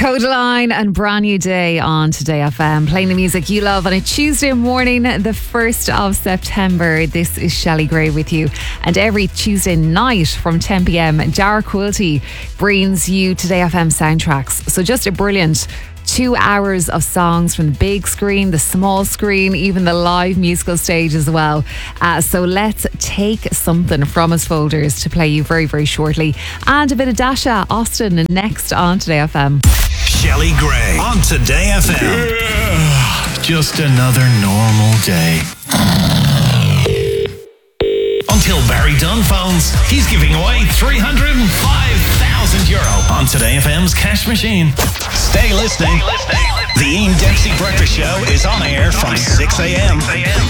Codaline and Brand New Day on Today FM, playing the music you love on a Tuesday morning, the 1st of September. This is Shelley Gray with you, and every Tuesday night from 10 p.m, Dara Quilty brings you Today FM soundtracks. So just a brilliant 2 hours of songs from the big screen, the small screen, even the live musical stage as well. So let's take something from his folders to play you very, very shortly. And a bit of Dasha Austin next on Today FM. Shelley Gray on Today FM. Just another normal day. Until Barry Dunn phones, he's giving away €305,000 on Today FM's cash machine. Stay listening. The Ian Dempsey Breakfast Show is on air from 6 a.m.